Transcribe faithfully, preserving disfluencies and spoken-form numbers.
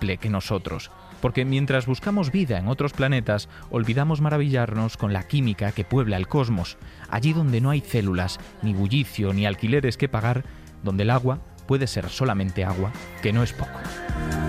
simple que nosotros. Porque mientras buscamos vida en otros planetas, olvidamos maravillarnos con la química que puebla el cosmos. Allí donde no hay células, ni bullicio, ni alquileres que pagar, donde el agua puede ser solamente agua, que no es poco.